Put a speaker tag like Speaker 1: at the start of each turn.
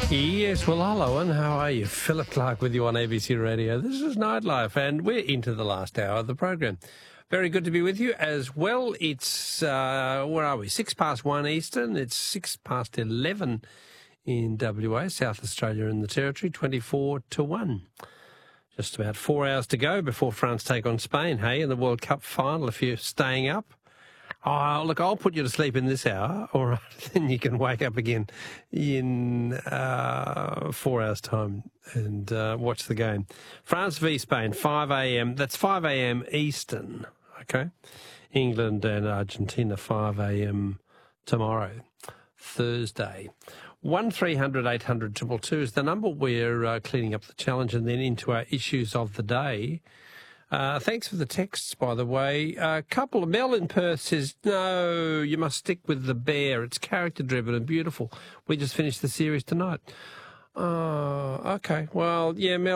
Speaker 1: Yes, well, hello, and how are you? Philip Clark with you on ABC Radio. This is Nightlife, and we're into the last hour of the program. Very good to be with you as well. It's, where are we? 1:06 Eastern. It's 11:06 in WA, South Australia and the Territory, 24-1. Just about 4 hours to go before France take on Spain, hey, in the World Cup final, if you're staying up. Oh, look, I'll put you to sleep in this hour, all right, then you can wake up again in 4 hours' time and watch the game. France v Spain, 5 a.m. That's 5 a.m. Eastern, okay? England and Argentina, 5 a.m. tomorrow, Thursday. 1300 800 222 is the number. We're cleaning up the challenge and then into our issues of the day. Thanks for the texts, by the way. A couple of Mel in Perth says, no, you must stick with The Bear. It's character-driven and beautiful. We just finished the series tonight. Okay. Well, yeah, Mel.